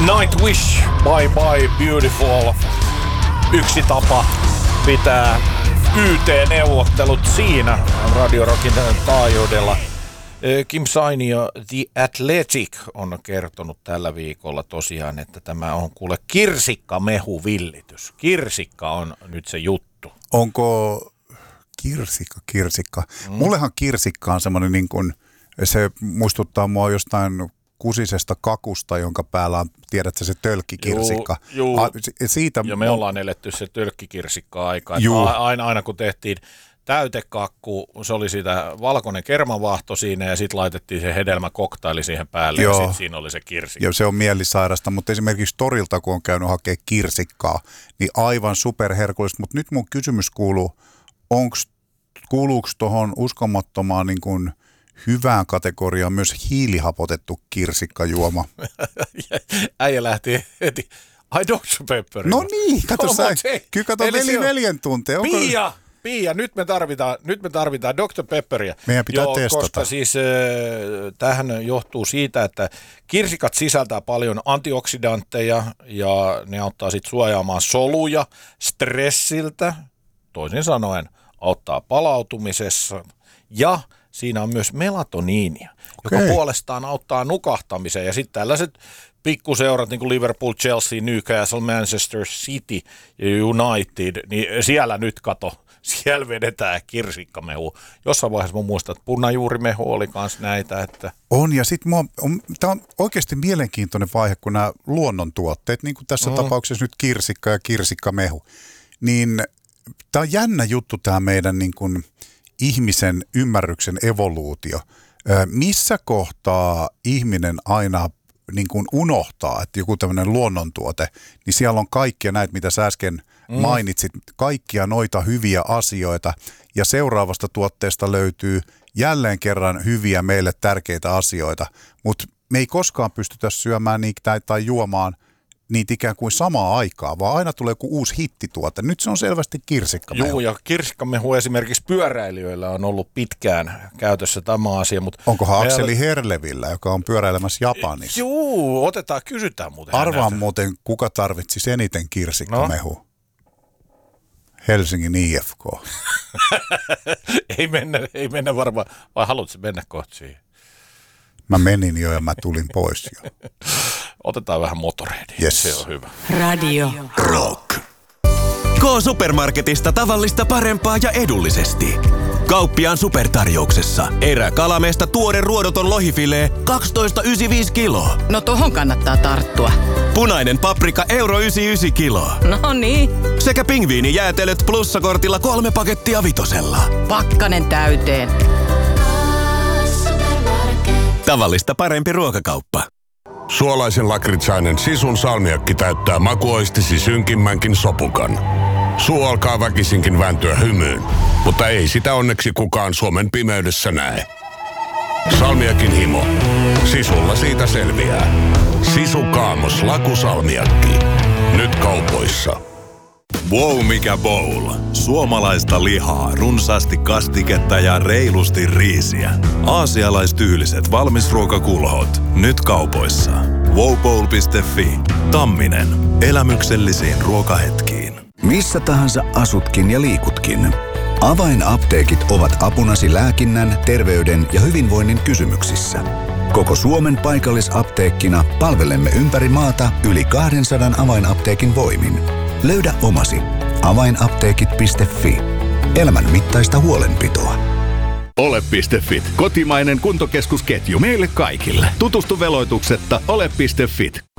Nightwish, Bye Bye Beautiful. Yksi tapa pitää YT-neuvottelut siinä Radio Rockin taajuudella. Kim Sainio The Athletic on kertonut tällä viikolla tosiaan, että tämä on kuule kirsikkamehuvillitys. Kirsikka on nyt se juttu. Onko kirsikka? Mullehan kirsikka on semmoinen niin kuin, se muistuttaa mua jostain kusisesta kakusta, jonka päällä on, tiedätkö, se tölkkikirsikka. Juu. Siitä ja me ollaan eletty se tölkkikirsikka-aika. Aina kun tehtiin täytekakku, se oli siitä valkoinen kermavahto siinä ja sitten laitettiin se hedelmäkoktaili siihen päälle ja sitten siinä oli se kirsikka. Ja se on mielisairasta, mutta esimerkiksi torilta, kun on käynyt hakemaan kirsikkaa, niin aivan superherkullista. Mutta nyt mun kysymys kuuluu, kuuluuko tuohon uskomattomaan niin kuin hyvään kategoriaan myös hiilihapotettu kirsikkajuoma? Äijä lähti heti. Ai Dr. Pepper. No niin, kato sä. Kyllä kato veljen tuntee. Pia, nyt me tarvitaan Dr. Pepperia. Meidän pitää testata. Koska siis tämähän johtuu siitä, että kirsikat sisältää paljon antioksidantteja ja ne auttaa sitten suojaamaan soluja stressiltä. Toisin sanoen auttaa palautumisessa ja siinä on myös melatoniinia, joka puolestaan auttaa nukahtamiseen. Ja sitten tällaiset pikkuseurat niin kuin Liverpool, Chelsea, Newcastle, Manchester City ja United, niin siellä nyt siellä vedetään kirsikkamehu. Jossain vaiheessa mä muistan, että punajuurimehu oli kanssa näitä. Että on, ja sitten tämä on oikeasti mielenkiintoinen vaihe, kun nämä luonnontuotteet, niin kuin tässä tapauksessa nyt kirsikka ja kirsikkamehu, niin tämä on jännä juttu tämä meidän niin kuin ihmisen ymmärryksen evoluutio. Missä kohtaa ihminen aina niin kuin unohtaa, että joku tämmöinen luonnontuote, niin siellä on kaikkia näitä, mitä sä äsken mainitsit, kaikkia noita hyviä asioita, ja seuraavasta tuotteesta löytyy jälleen kerran hyviä meille tärkeitä asioita, mutta me ei koskaan pystytä syömään niitä tai juomaan niitä ikään kuin samaa aikaa, vaan aina tulee joku uusi hittituote. Nyt se on selvästi kirsikkamehu. Joo, ja kirsikkamehu esimerkiksi pyöräilijöillä on ollut pitkään käytössä tämä asia. Mutta onkohan Akseli Herlevillä, joka on pyöräilemässä Japanissa? Joo, kysytään muuten. Arvaan muuten, kuka tarvitsi eniten kirsikkamehu? No? Helsingin IFK. ei mennä varmaan, vai haluatko mennä kohta siihen? Mä menin jo ja mä tulin pois jo. Otetaan vähän Motorheadia. Yes. Se on hyvä. Radio Rock. K-Supermarketista tavallista parempaa ja edullisesti. Kauppiaan supertarjouksessa. Eräkalameesta tuore ruodoton lohifilee 12,95 kiloa. No tohon kannattaa tarttua. Punainen paprika €1,99 kiloa. No niin. Sekä pingviinijäätelöt plussakortilla 3 pakettia vitosella. Pakkanen täyteen. Tavallista parempi ruokakauppa. Suolaisen lakritsainen Sisun salmiakki täyttää makuoistisi synkimmänkin sopukan. Suu alkaa väkisinkin vääntyä hymyyn, mutta ei sitä onneksi kukaan Suomen pimeydessä näe. Salmiakin himo. Sisulla siitä selviää. Sisu Kaamos lakusalmiakki. Nyt kaupoissa. Wow, mikä bowl. Suomalaista lihaa, runsaasti kastiketta ja reilusti riisiä. Aasialaistyyliset valmisruokakulhot. Nyt kaupoissa. wowbowl.fi. Tamminen. Elämyksellisiin ruokahetkiin. Missä tahansa asutkin ja liikutkin. Avainapteekit ovat apunasi lääkinnän, terveyden ja hyvinvoinnin kysymyksissä. Koko Suomen paikallisapteekkina palvelemme ympäri maata yli 200 avainapteekin voimin. Löydä omasi. Avainapteekit.fi. Elämän mittaista huolenpitoa. Ole.fit. Kotimainen kuntokeskusketju meille kaikille. Tutustu veloituksetta ole.fit.